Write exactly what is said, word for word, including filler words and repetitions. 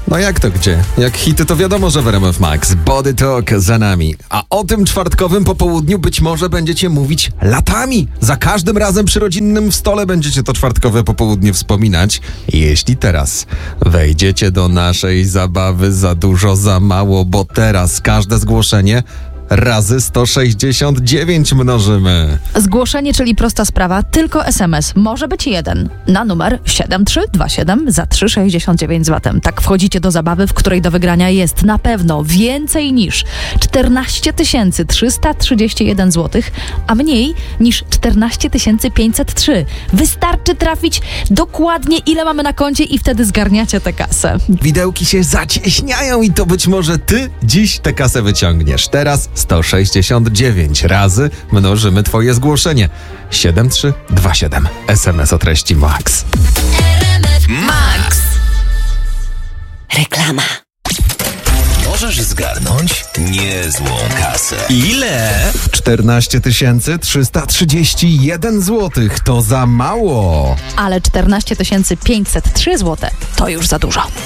No jak to gdzie? Jak hity to wiadomo, że w R M F Max. Body Talk za nami. A o tym czwartkowym popołudniu być może będziecie mówić latami. Za każdym razem przy rodzinnym stole będziecie to czwartkowe popołudnie wspominać. Jeśli teraz wejdziecie do naszej zabawy za dużo, za mało, bo teraz każde zgłoszenie razy sto sześćdziesiąt dziewięć mnożymy. Zgłoszenie, czyli prosta sprawa, tylko es em es. Może być jeden. Na numer siedem trzy dwa siedem za trzy sześćdziesiąt dziewięć z VAT-em. Tak wchodzicie do zabawy, w której do wygrania jest na pewno więcej niż czternaście tysięcy trzysta trzydzieści jeden złotych, a mniej niż czternaście tysięcy pięćset trzy. Wystarczy trafić dokładnie, ile mamy na koncie i wtedy zgarniacie tę kasę. Widełki się zacieśniają i to być może ty dziś tę kasę wyciągniesz. Teraz sto sześćdziesiąt dziewięć razy mnożymy twoje zgłoszenie. siedem trzy dwa siedem. es em es o treści Max. Max. Reklama. Możesz zgarnąć niezłą kasę. Ile? czternaście tysięcy trzysta trzydzieści jeden złotych. To za mało. Ale czternaście tysięcy pięćset trzy złote to już za dużo.